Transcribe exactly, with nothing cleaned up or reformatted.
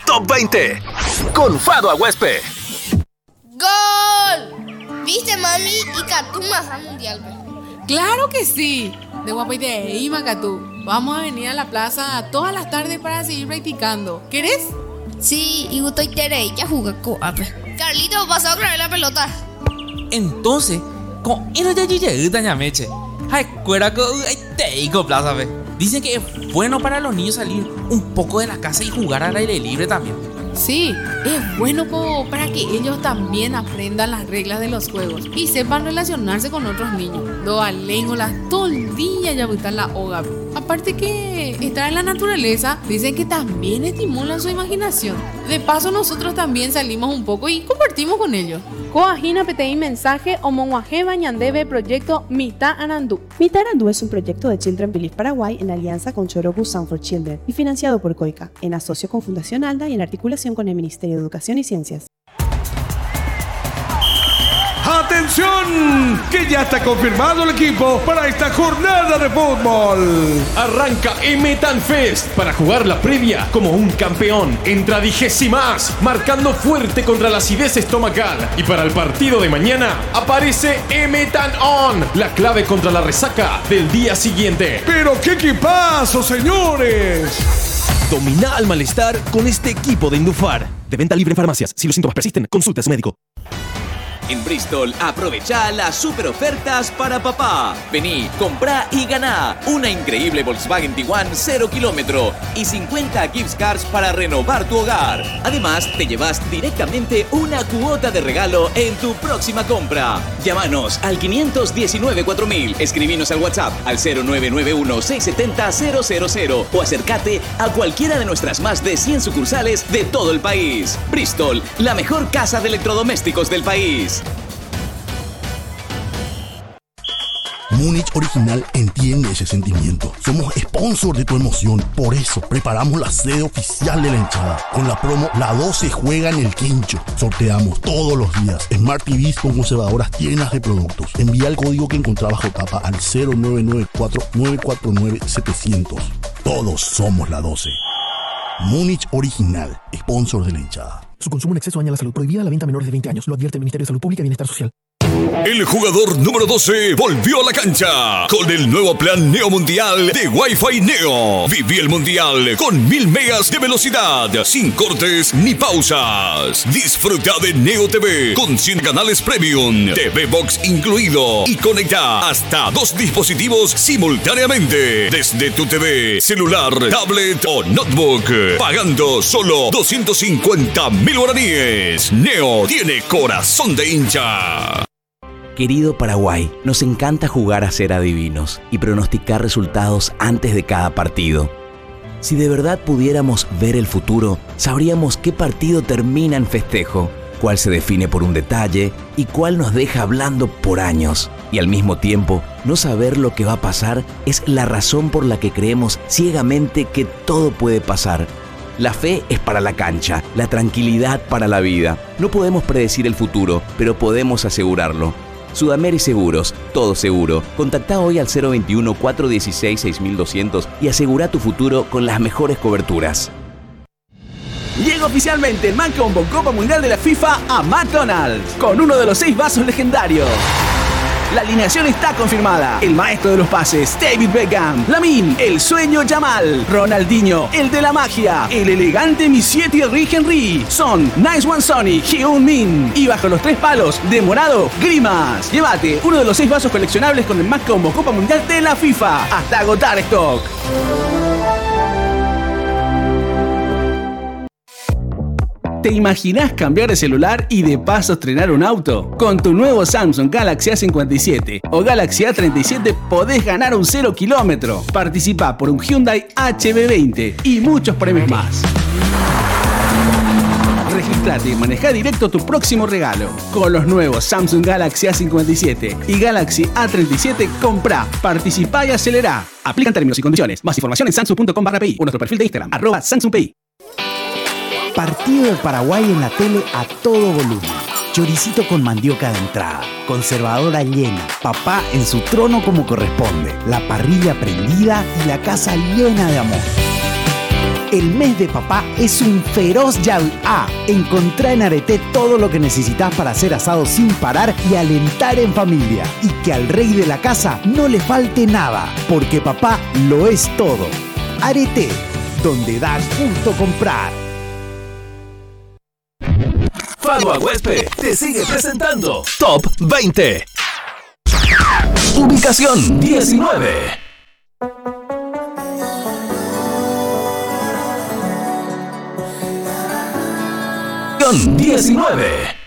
Top veinte con Fado Aguespe. ¡Gol! ¿Viste, mami? Y Catú maja mundial. ¡Claro que sí! De guapo y de ahí, Macatú. Vamos a venir a la plaza todas las tardes para seguir practicando. ¿Querés? Sí, y gusto y tere, ya jugué coape. Carlito, vas a grabar la pelota. Entonces, con eso ya llegué a Ñameche. Ay, cuera que te digo plaza, ve. Dicen que es bueno para los niños salir un poco de la casa y jugar al aire libre también. Sí, es bueno como para que ellos también aprendan las reglas de los juegos y sepan relacionarse con otros niños. Do aléngolas todo el día ya botan la hoga. Aparte que estar en la naturaleza, dicen que también estimulan su imaginación. De paso nosotros también salimos un poco y compartimos con ellos. Coajina P T I mensaje o monguaje bañandebe proyecto Mita Anandú. Mita Anandú es un proyecto de Children Believe Paraguay en alianza con Choroku Sound for Children y financiado por COICA, en asocio con Fundación Alda y en articulación con el Ministerio de Educación y Ciencias. ¡Atención! Que ya está confirmado el equipo para esta jornada de fútbol. Arranca Emetan Fest para jugar la previa como un campeón. Entra vigésimas, marcando fuerte contra la acidez estomacal. Y para el partido de mañana aparece Emetan On, la clave contra la resaca del día siguiente. ¡Pero qué equipazo, señores! Domina el malestar con este equipo de Indufar. De venta libre en farmacias. Si los síntomas persisten, consulte a su médico. En Bristol, aprovecha las super ofertas para papá. Vení, comprá y ganá una increíble Volkswagen Tiguan cero kilómetro y cincuenta gift cards para renovar tu hogar. Además, te llevas directamente una cuota de regalo en tu próxima compra. Llámanos al quinientos diecinueve cuatro mil, escribinos al WhatsApp al cero nueve nueve uno seis siete cero cero cero cero o acércate a cualquiera de nuestras más de cien sucursales de todo el país. Bristol, la mejor casa de electrodomésticos del país. Múnich Original entiende ese sentimiento. Somos sponsor de tu emoción. Por eso preparamos la sede oficial de la hinchada. Con la promo La doce juega en el quincho. Sorteamos todos los días Smart T Vs con conservadoras llenas de productos. Envía el código que encontraba bajo tapa al cero nueve nueve cuatro nueve cuatro nueve setecientos. Todos somos la doce. Múnich Original, sponsor de la hinchada. Su consumo en exceso daña la salud. Prohibida la venta a menores de veinte años. Lo advierte el Ministerio de Salud Pública y Bienestar Social. El jugador número doce volvió a la cancha con el nuevo plan Neo Mundial de Wi-Fi Neo. Viví el Mundial con mil megas de velocidad, sin cortes ni pausas. Disfruta de Neo T V con cien canales premium, T V Box incluido y conecta hasta dos dispositivos simultáneamente desde tu T V, celular, tablet o notebook, pagando solo doscientos cincuenta mil guaraníes. Neo tiene corazón de hincha. Querido Paraguay, nos encanta jugar a ser adivinos y pronosticar resultados antes de cada partido. Si de verdad pudiéramos ver el futuro, sabríamos qué partido termina en festejo, cuál se define por un detalle y cuál nos deja hablando por años. Y al mismo tiempo, no saber lo que va a pasar es la razón por la que creemos ciegamente que todo puede pasar. La fe es para la cancha, la tranquilidad para la vida. No podemos predecir el futuro, pero podemos asegurarlo. Sudameri Seguros, todo seguro. Contacta hoy al cero veintiuno, cuatro dieciséis, seis mil doscientos y asegura tu futuro con las mejores coberturas. Llega oficialmente el McCombo Copa Mundial de la FIFA a McDonald's con uno de los seis vasos legendarios. La alineación está confirmada. El maestro de los pases, David Beckham. Lamine, el sueño Yamal. Ronaldinho, el de la magia. El elegante Monsieur Thierry Henry. Son Nice One Sonny, Hyun Min. Y bajo los tres palos, de morado, Grimas. Llévate uno de los seis vasos coleccionables con el McCombo Copa Mundial de la FIFA. Hasta agotar stock. ¿Te imaginás cambiar de celular y de paso estrenar un auto? Con tu nuevo Samsung Galaxy A cincuenta y siete o Galaxy A treinta y siete podés ganar un cero kilómetro. Participá por un Hyundai H B veinte y muchos premios más. Registrate y manejá directo tu próximo regalo. Con los nuevos Samsung Galaxy A cincuenta y siete y Galaxy A treinta y siete, comprá, participá y acelerá. Aplican términos y condiciones. Más información en samsung punto com barra pi o nuestro perfil de Instagram, arroba Samsung P I. Partido de Paraguay en la tele a todo volumen. Choricito con mandioca de entrada. Conservadora llena. Papá en su trono como corresponde. La parrilla prendida y la casa llena de amor. El mes de papá es un feroz Yabu'a. Encontrá en Arete todo lo que necesitas para hacer asado sin parar y alentar en familia. Y que al rey de la casa no le falte nada, porque papá lo es todo. Arete, donde da gusto comprar. Fadua Huespe te sigue presentando Top veinte. Ubicación diecinueve. diecinueve.